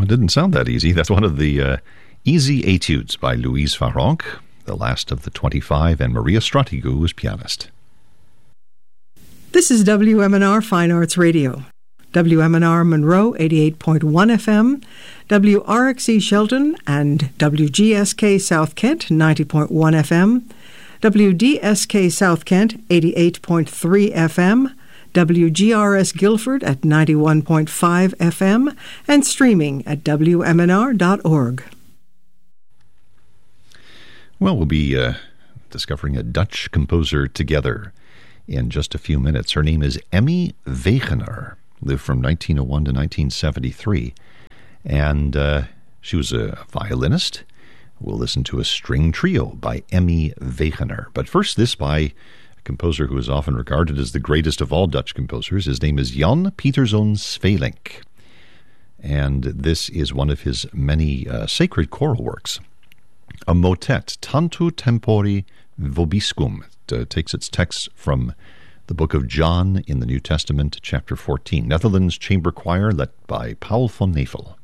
It didn't sound that easy. That's one of the easy etudes by Louise Farrenc, the last of the 25, and Maria Stratigou was pianist. This is WMNR Fine Arts Radio. WMNR Monroe 88.1 FM, WRXE Shelton and WGSK South Kent 90.1 FM, WDSK South Kent 88.3 FM, WGRS Guilford at 91.5 FM, and streaming at WMNR.org. Well, we'll be discovering a Dutch composer together in just a few minutes. Her name is Emmy Wegener. Lived from 1901 to 1973, and she was a violinist. We'll listen to a string trio by Emmy Wegener. But first, this by a composer who is often regarded as the greatest of all Dutch composers. His name is Jan Pieterszoon Sweelinck, and this is one of his many sacred choral works, a motet, Tantu Tempori Vobiscum. It takes its text from the book of John in the New Testament, chapter 14. Netherlands Chamber Choir, led by Paul van Nevel.